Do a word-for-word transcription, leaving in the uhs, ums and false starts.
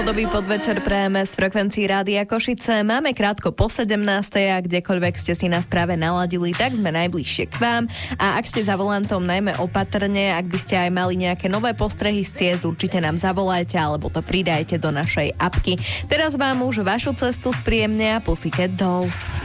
hudobný podvečer prejeme z frekvencií Rádia Košice. Máme krátko po sedemnástej a kdekoľvek ste si nás práve naladili, tak sme najbližšie k vám. A ak ste za volantom, najmä opatrne, ak by ste aj mali nejaké nové postrehy z ciest, určite nám zavolajte alebo to pridajte do našej apky. Teraz vám už vašu cestu spríjemnia Pussycat Dolls.